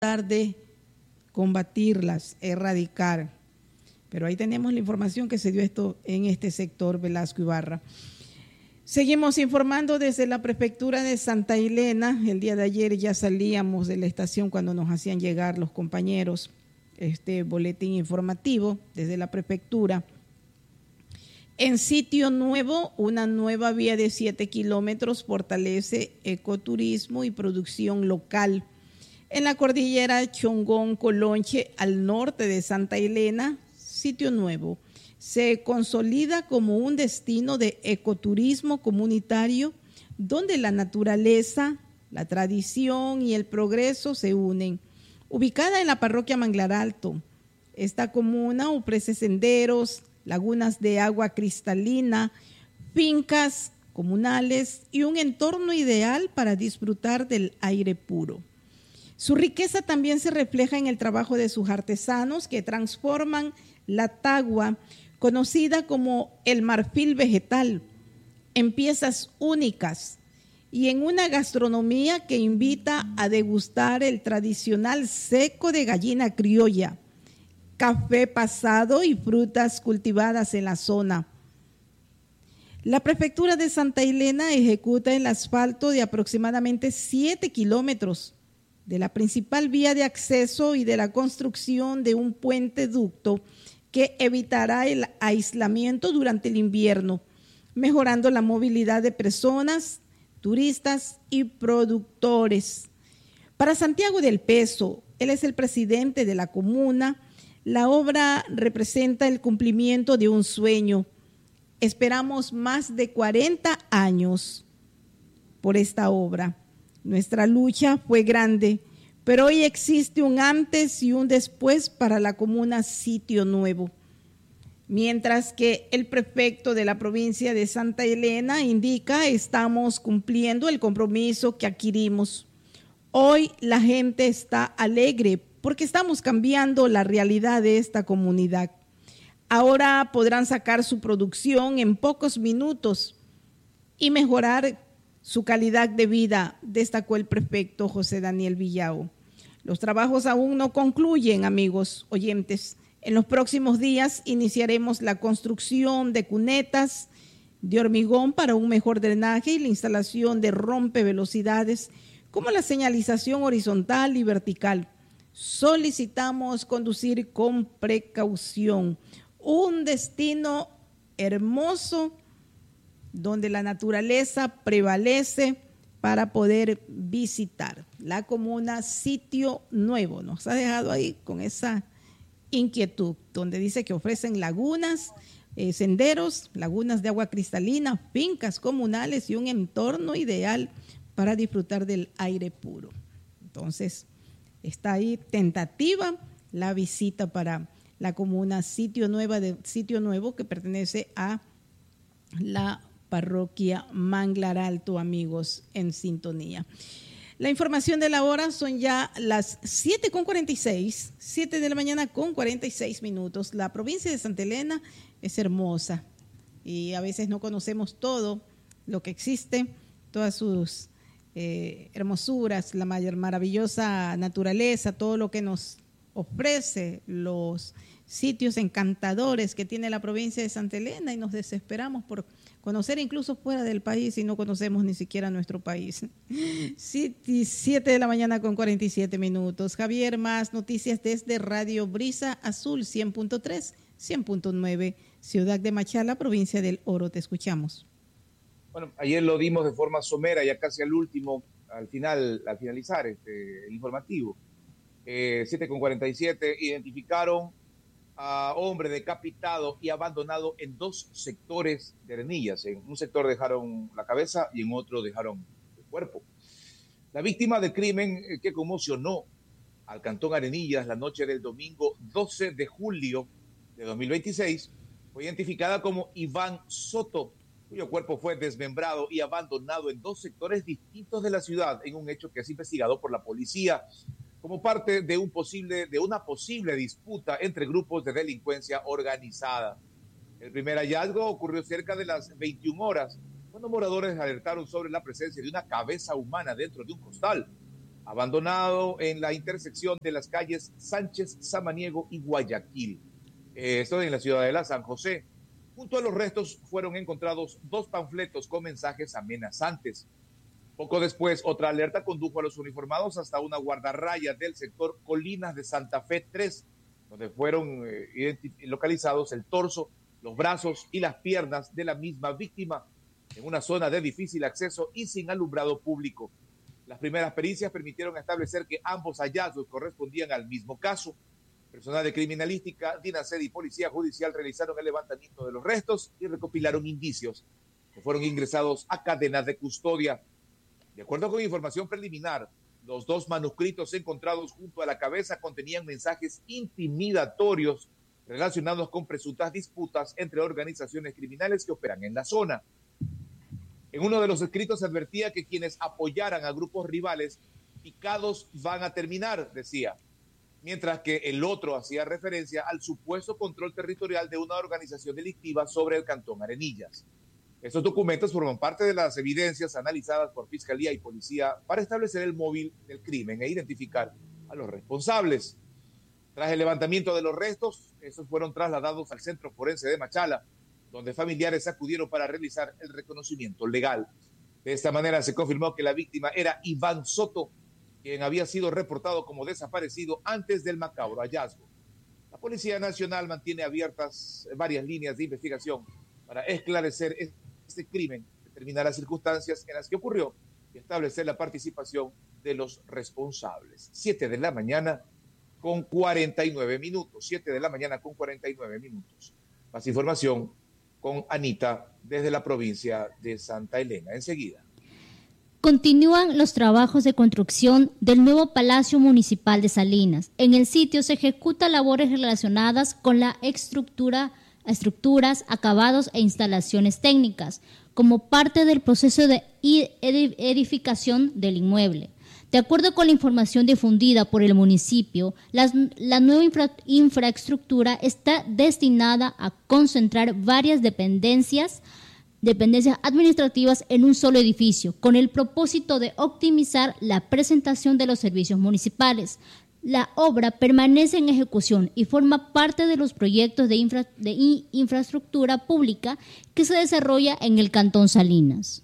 de combatirlas, erradicar. Pero ahí tenemos la información que se dio esto en este sector, Velasco Ibarra. Seguimos informando desde la prefectura de Santa Elena. El día de ayer ya salíamos de la estación cuando nos hacían llegar los compañeros este boletín informativo desde la prefectura. En Sitio Nuevo, una nueva vía de 7 kilómetros fortalece ecoturismo y producción local. En la cordillera Chongón-Colonche, al norte de Santa Elena, Sitio Nuevo se consolida como un destino de ecoturismo comunitario donde la naturaleza, la tradición y el progreso se unen. Ubicada en la parroquia Manglar Alto, esta comuna ofrece senderos, lagunas de agua cristalina, fincas comunales y un entorno ideal para disfrutar del aire puro. Su riqueza también se refleja en el trabajo de sus artesanos que transforman la tagua, conocida como el marfil vegetal, en piezas únicas y en una gastronomía que invita a degustar el tradicional seco de gallina criolla, café pasado y frutas cultivadas en la zona. La prefectura de Santa Elena ejecuta el asfalto de aproximadamente 7 kilómetros de la principal vía de acceso y de la construcción de un puente ducto que evitará el aislamiento durante el invierno, mejorando la movilidad de personas, turistas y productores. Para Santiago del Peso, él es el presidente de la comuna, la obra representa el cumplimiento de un sueño. Esperamos más de 40 años por esta obra. Nuestra lucha fue grande, pero hoy existe un antes y un después para la comuna Sitio Nuevo. Mientras que el prefecto de la provincia de Santa Elena indica, estamos cumpliendo el compromiso que adquirimos. Hoy la gente está alegre porque estamos cambiando la realidad de esta comunidad. Ahora podrán sacar su producción en pocos minutos y mejorar su calidad de vida, destacó el prefecto José Daniel Villao. Los trabajos aún no concluyen, amigos oyentes. En los próximos días iniciaremos la construcción de cunetas de hormigón para un mejor drenaje y la instalación de rompevelocidades, como la señalización horizontal y vertical. Solicitamos conducir con precaución. Un destino hermoso donde la naturaleza prevalece para poder visitar. La comuna Sitio Nuevo nos ha dejado ahí con esa inquietud, donde dice que ofrecen lagunas, senderos, lagunas de agua cristalina, fincas comunales y un entorno ideal para disfrutar del aire puro. Entonces, está ahí tentativa la visita para la comuna Sitio Nuevo, que pertenece a la parroquia Manglar Alto, amigos, en sintonía. La información de la hora son ya las 7:46, 7 de la mañana con 46 minutos. La provincia de Santa Elena es hermosa y a veces no conocemos todo lo que existe, todas sus hermosuras, la maravillosa naturaleza, todo lo que nos ofrece, los sitios encantadores que tiene la provincia de Santa Elena, y nos desesperamos por conocer incluso fuera del país y no conocemos ni siquiera nuestro país. 7 de la mañana con 47 minutos. Javier, más noticias desde Radio Brisa Azul 100.3, 100.9, Ciudad de Machala, provincia del Oro. Te escuchamos. Bueno, ayer lo dimos de forma somera, ya casi al finalizar el informativo. 7:47, identificaron a hombre decapitado y abandonado en 2 sectores de Arenillas. En un sector dejaron la cabeza y en otro dejaron el cuerpo. La víctima del crimen que conmocionó al Cantón Arenillas la noche del domingo 12 de julio de 2026 fue identificada como Iván Soto, cuyo cuerpo fue desmembrado y abandonado en 2 sectores distintos de la ciudad, en un hecho que es investigado por la policía como parte de una posible disputa entre grupos de delincuencia organizada. El primer hallazgo ocurrió cerca de las 21 horas, cuando moradores alertaron sobre la presencia de una cabeza humana dentro de un costal. abandonado en la intersección de las calles Sánchez, Samaniego y Guayaquil. Esto en la ciudad de San José. Junto a los restos fueron encontrados 2 panfletos con mensajes amenazantes. Poco después, otra alerta condujo a los uniformados hasta una guardarraya del sector Colinas de Santa Fe 3, donde fueron localizados el torso, los brazos y las piernas de la misma víctima en una zona de difícil acceso y sin alumbrado público. Las primeras pericias permitieron establecer que ambos hallazgos correspondían al mismo caso. Personal de criminalística, DINASED y Policía Judicial realizaron el levantamiento de los restos y recopilaron indicios que fueron ingresados a cadenas de custodia. De acuerdo con información preliminar, los 2 manuscritos encontrados junto a la cabeza contenían mensajes intimidatorios relacionados con presuntas disputas entre organizaciones criminales que operan en la zona. En uno de los escritos se advertía que quienes apoyaran a grupos rivales picados van a terminar, decía, mientras que el otro hacía referencia al supuesto control territorial de una organización delictiva sobre el Cantón Arenillas. Estos documentos forman parte de las evidencias analizadas por Fiscalía y Policía para establecer el móvil del crimen e identificar a los responsables. Tras el levantamiento de los restos, estos fueron trasladados al Centro Forense de Machala, donde familiares acudieron para realizar el reconocimiento legal. De esta manera se confirmó que la víctima era Iván Soto, quien había sido reportado como desaparecido antes del macabro hallazgo. La Policía Nacional mantiene abiertas varias líneas de investigación para esclarecer este crimen, determinar las circunstancias en las que ocurrió y establecer la participación de los responsables. 7 de la mañana con 49 minutos. 7 de la mañana con 49 minutos. Más información con Anita desde la provincia de Santa Elena. Enseguida. Continúan los trabajos de construcción del nuevo Palacio Municipal de Salinas. En el sitio se ejecutan labores relacionadas con la estructuras, acabados e instalaciones técnicas, como parte del proceso de edificación del inmueble. De acuerdo con la información difundida por el municipio, la nueva infraestructura está destinada a concentrar varias dependencias administrativas en un solo edificio, con el propósito de optimizar la presentación de los servicios municipales. La obra permanece en ejecución y forma parte de los proyectos de infraestructura pública que se desarrolla en el Cantón Salinas.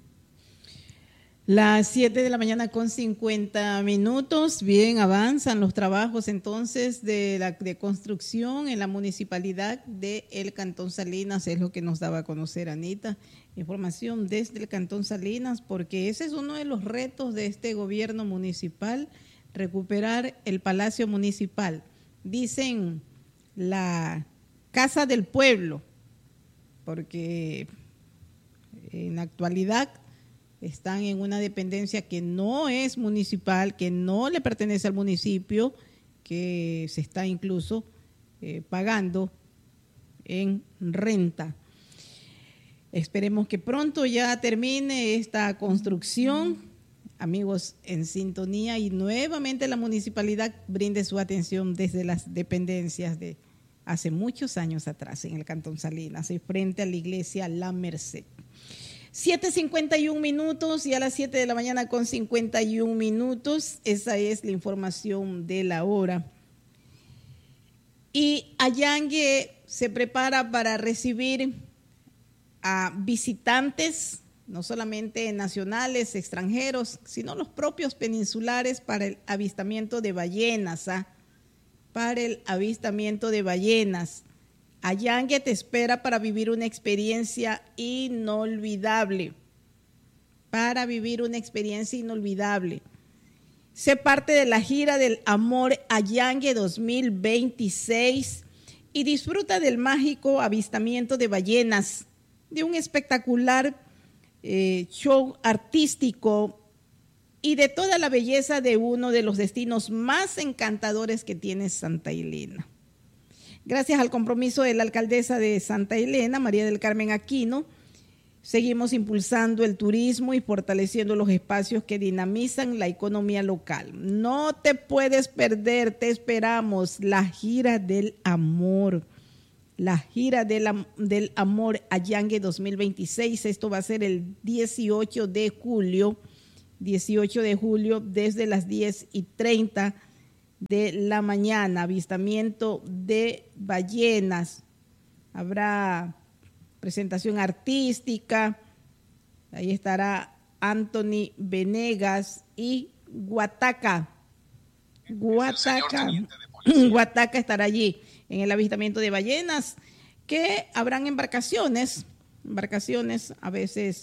Las 7 de la mañana con 50 minutos. Bien, avanzan los trabajos entonces de construcción en la municipalidad del Cantón Salinas. Es lo que nos daba a conocer Anita. Información desde el Cantón Salinas, porque ese es uno de los retos de este gobierno municipal, recuperar el Palacio Municipal. Dicen la Casa del Pueblo, porque en la actualidad están en una dependencia que no es municipal, que no le pertenece al municipio, que se está incluso pagando en renta. Esperemos que pronto ya termine esta construcción, amigos, en sintonía, y nuevamente la municipalidad brinde su atención desde las dependencias de hace muchos años atrás en el Cantón Salinas, frente a la iglesia La Merced. 7:51 minutos y a las 7 de la mañana con 51 minutos. Esa es la información de la hora. Y Allangue se prepara para recibir a visitantes, no solamente nacionales, extranjeros, sino los propios peninsulares para el avistamiento de ballenas. Para el avistamiento de ballenas. Allangue te espera para vivir una experiencia inolvidable. Para vivir una experiencia inolvidable. Sé parte de la gira del Amor Allangue 2026 y disfruta del mágico avistamiento de ballenas, de un espectacular show artístico y de toda la belleza de uno de los destinos más encantadores que tiene Santa Elena. Gracias al compromiso de la alcaldesa de Santa Elena, María del Carmen Aquino, seguimos impulsando el turismo y fortaleciendo los espacios que dinamizan la economía local. No te puedes perder, te esperamos, la gira del amor. La gira del amor Allangue 2026. Esto va a ser el 18 de julio 18 de julio desde las 10:30 de la mañana. Avistamiento de ballenas. Habrá presentación artística. Ahí estará Anthony Venegas y Guataca. Guataca estará allí en el avistamiento de ballenas, que habrán embarcaciones a veces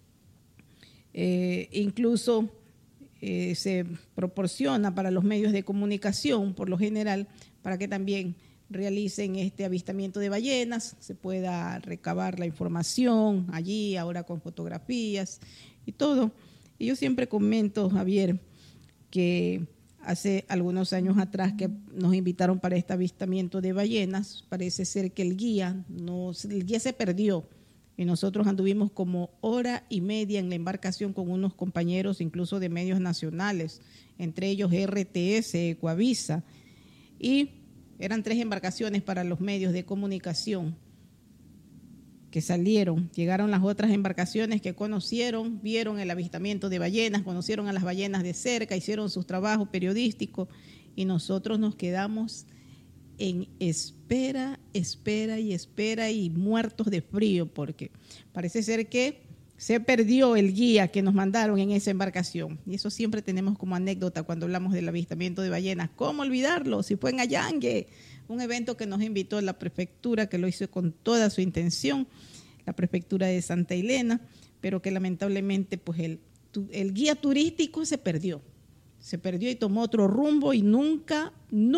incluso se proporciona para los medios de comunicación, por lo general, para que también realicen este avistamiento de ballenas, se pueda recabar la información allí, ahora con fotografías y todo. Y yo siempre comento, Javier, que hace algunos años atrás que nos invitaron para este avistamiento de ballenas, parece ser que el guía se perdió y nosotros anduvimos como 1:30 en la embarcación con unos compañeros incluso de medios nacionales, entre ellos RTS, Ecuavisa, y eran 3 embarcaciones para los medios de comunicación que salieron. Llegaron las otras embarcaciones que conocieron, vieron el avistamiento de ballenas, conocieron a las ballenas de cerca, hicieron sus trabajos periodísticos y nosotros nos quedamos en espera y muertos de frío, porque parece ser que se perdió el guía que nos mandaron en esa embarcación. Y eso siempre tenemos como anécdota cuando hablamos del avistamiento de ballenas. ¿Cómo olvidarlo? Si fue en Allangue, un evento que nos invitó la prefectura, que lo hizo con toda su intención, la prefectura de Santa Elena, pero que lamentablemente pues el guía turístico se perdió y tomó otro rumbo y nunca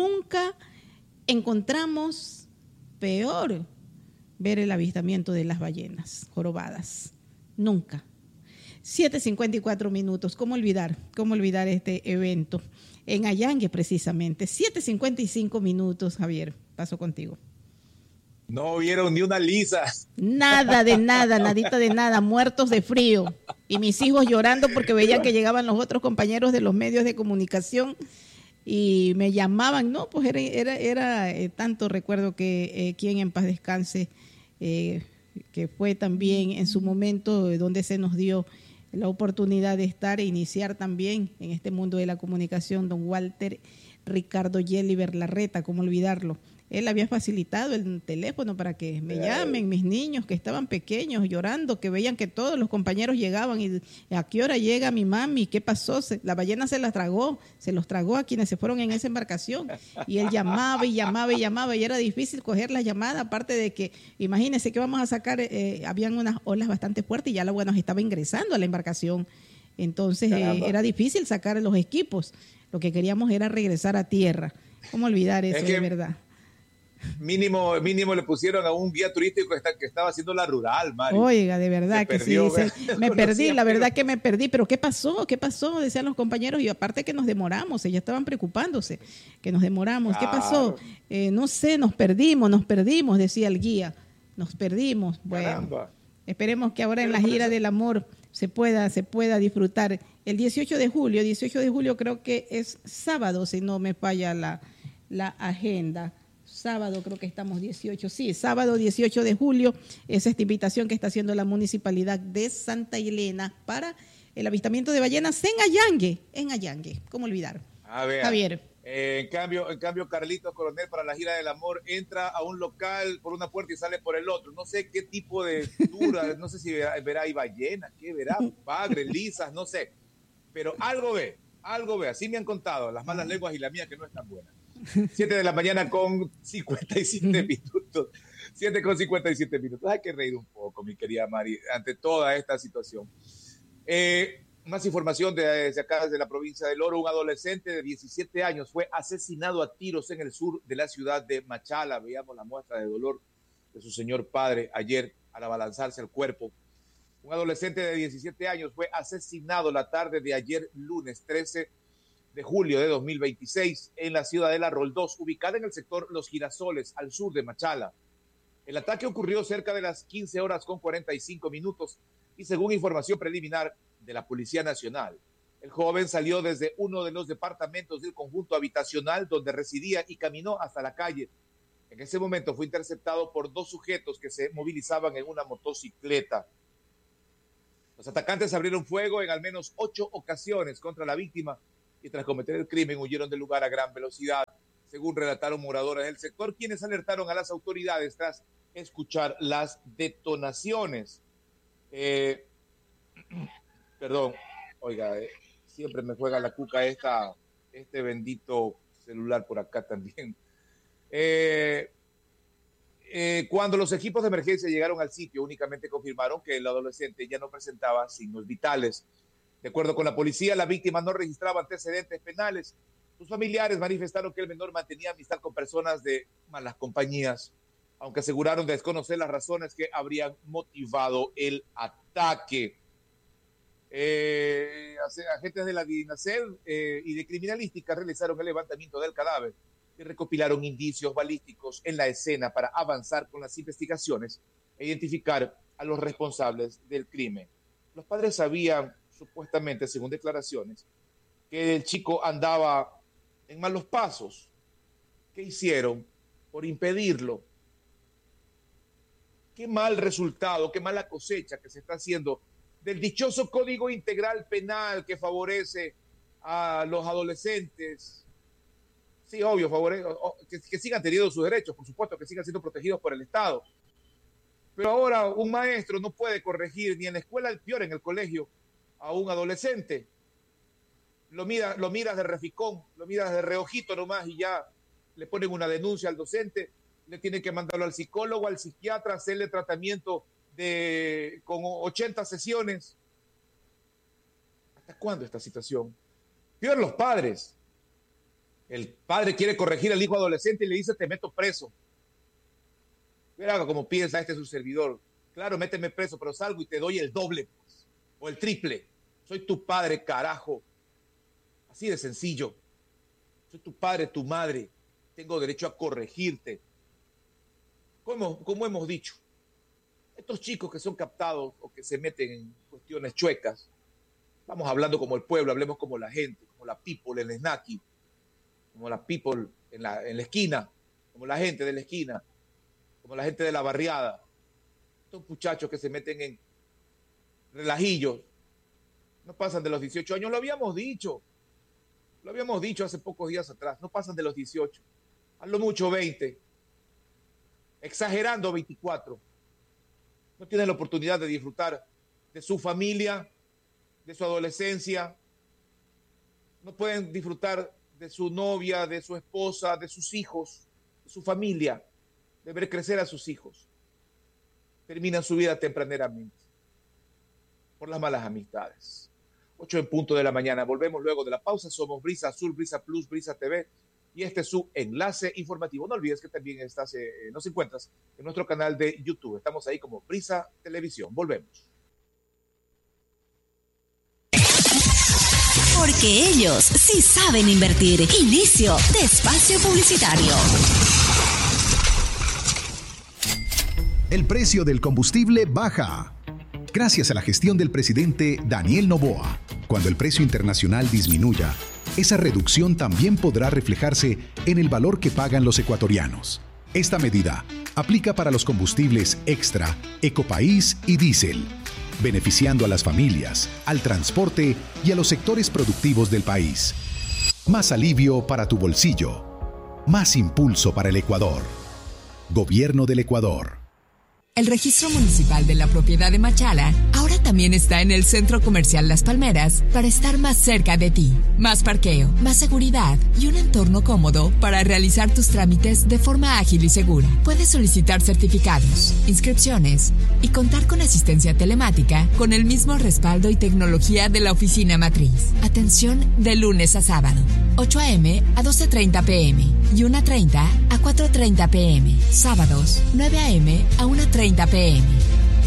encontramos peor ver el avistamiento de las ballenas jorobadas. Nunca. 7:54 minutos. ¿Cómo olvidar este evento? En Allangue, precisamente. 7:55 minutos, Javier. Paso contigo. No vieron ni una lisa. Nada de nada, nadita de nada. Muertos de frío. Y mis hijos llorando porque veían que llegaban los otros compañeros de los medios de comunicación y me llamaban. No, pues era tanto. Recuerdo que quien en paz descanse, que fue también en su momento donde se nos dio la oportunidad de estar e iniciar también en este mundo de la comunicación, don Walter Ricardo Yeliber Larreta, ¿cómo olvidarlo? Él había facilitado el teléfono para que me llamen mis niños que estaban pequeños llorando, que veían que todos los compañeros llegaban y ¿a qué hora llega mi mami? ¿Qué pasó? La ballena se los tragó a quienes se fueron en esa embarcación. Y él llamaba y era difícil coger la llamada, aparte de que, imagínense que vamos a sacar, habían unas olas bastante fuertes y ya la agua nos estaba ingresando a la embarcación. Entonces era difícil sacar los equipos. Lo que queríamos era regresar a tierra. ¿Cómo olvidar eso, de verdad? Mínimo le pusieron a un guía turístico que estaba haciendo la rural, Mari. Oiga, de verdad que perdió, sí. Me perdí, la verdad que me perdí. ¿Pero qué pasó? Decían los compañeros. Y aparte que nos demoramos, ellos estaban preocupándose, que nos demoramos. Claro. ¿Qué pasó? No sé, nos perdimos, decía el guía. Nos perdimos. Bueno, caramba. Esperemos que ahora en la gira del amor se pueda disfrutar. El 18 de julio creo que es sábado, si no me falla la agenda. Sábado creo que estamos 18, sí, sábado 18 de julio es esta invitación que está haciendo la Municipalidad de Santa Elena para el avistamiento de ballenas en Allangue. ¿Cómo olvidar? A ver, Javier. En cambio, Carlitos Coronel para la gira del amor entra a un local por una puerta y sale por el otro. No sé qué tipo de tour, no sé si verá ahí ballenas, qué verá, bagres, lisas, no sé. Pero algo ve, así me han contado las malas lenguas y la mía que no es tan buena. 7 de la mañana con 57 minutos. 7 con 57 minutos. Hay que reír un poco, mi querida Mari, ante toda esta situación. Más información desde acá, desde la provincia del Oro. Un adolescente de 17 años fue asesinado a tiros en el sur de la ciudad de Machala. Veíamos la muestra de dolor de su señor padre ayer al abalanzarse al cuerpo. Un adolescente de 17 años fue asesinado la tarde de ayer, lunes 13 de julio de 2026, en la ciudadela Roldós, ubicada en el sector Los Girasoles, al sur de Machala. El ataque ocurrió cerca de las 15 horas con 45 minutos y según información preliminar de la Policía Nacional, el joven salió desde uno de los departamentos del conjunto habitacional donde residía y caminó hasta la calle. En ese momento fue interceptado por 2 sujetos que se movilizaban en una motocicleta. Los atacantes abrieron fuego en al menos 8 ocasiones contra la víctima y tras cometer el crimen huyeron del lugar a gran velocidad, según relataron moradores del sector, quienes alertaron a las autoridades tras escuchar las detonaciones. Perdón, oiga, siempre me juega la cuca este bendito celular por acá también. Cuando los equipos de emergencia llegaron al sitio, únicamente confirmaron que el adolescente ya no presentaba signos vitales. De acuerdo con la policía, la víctima no registraba antecedentes penales. Sus familiares manifestaron que el menor mantenía amistad con personas de malas compañías, aunque aseguraron desconocer las razones que habrían motivado el ataque. Agentes de la DINASED y de criminalística realizaron el levantamiento del cadáver y recopilaron indicios balísticos en la escena para avanzar con las investigaciones e identificar a los responsables del crimen. Los padres sabían, supuestamente, según declaraciones, que el chico andaba en malos pasos. ¿Qué hicieron por impedirlo? Qué mal resultado, qué mala cosecha que se está haciendo del dichoso Código Integral Penal que favorece a los adolescentes. Sí, obvio, que sigan teniendo sus derechos, por supuesto, que sigan siendo protegidos por el Estado. Pero ahora un maestro no puede corregir ni en la escuela, peor en el colegio, a un adolescente. Lo miras de reficón, lo miras de reojito nomás y ya le ponen una denuncia al docente, le tienen que mandarlo al psicólogo, al psiquiatra, hacerle tratamiento con 80 sesiones. ¿Hasta cuándo esta situación? Peor los padres. El padre quiere corregir al hijo adolescente y le dice, te meto preso. Mira como piensa su servidor. Claro, méteme preso, pero salgo y te doy el doble, pues, o el triple. Soy tu padre, carajo. Así de sencillo. Soy tu padre, tu madre. Tengo derecho a corregirte. Como hemos dicho, estos chicos que son captados o que se meten en cuestiones chuecas, vamos hablando como el pueblo, hablemos como la gente, como la people en el snacky, como la people en la esquina, como la gente de la esquina, como la gente de la barriada. Estos muchachos que se meten en relajillos, no pasan de los 18 años, lo habíamos dicho hace pocos días atrás, no pasan de los 18, a lo mucho 20, exagerando 24. No tienen la oportunidad de disfrutar de su familia, de su adolescencia, no pueden disfrutar de su novia, de su esposa, de sus hijos, de su familia, de ver crecer a sus hijos. Terminan su vida tempraneramente por las malas amistades. 8:00 a.m. Volvemos luego de la pausa. Somos Brisa Azul, Brisa Plus, Brisa TV y este es su enlace informativo. No olvides que también nos encuentras en nuestro canal de YouTube. Estamos ahí como Brisa Televisión. Volvemos. Porque ellos sí saben invertir. Inicio de espacio publicitario. El precio del combustible baja. Gracias a la gestión del presidente Daniel Noboa. Cuando el precio internacional disminuya, esa reducción también podrá reflejarse en el valor que pagan los ecuatorianos. Esta medida aplica para los combustibles Extra, Ecopaís y Diésel, beneficiando a las familias, al transporte y a los sectores productivos del país. Más alivio para tu bolsillo. Más impulso para el Ecuador. Gobierno del Ecuador. El registro municipal de la propiedad de Machala ahora también está en el Centro Comercial Las Palmeras para estar más cerca de ti. Más parqueo, más seguridad y un entorno cómodo para realizar tus trámites de forma ágil y segura. Puedes solicitar certificados, inscripciones y contar con asistencia telemática con el mismo respaldo y tecnología de la oficina matriz. Atención de lunes a sábado, 8 a.m. a 12:30 p.m. y 1:30 a 4:30 p.m. Sábados, 9 a.m. a 1:30 p.m.